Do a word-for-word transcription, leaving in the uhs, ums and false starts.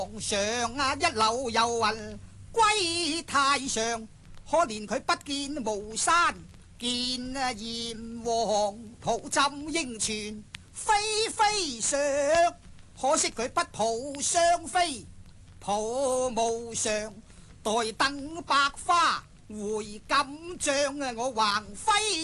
皇上啊，一路遊雲歸太上，可憐佢不見巫山，見啊閻王抱枕應泉飛飛上，可惜佢不抱雙飛，抱無常，待等百花回錦帳啊，我橫揮。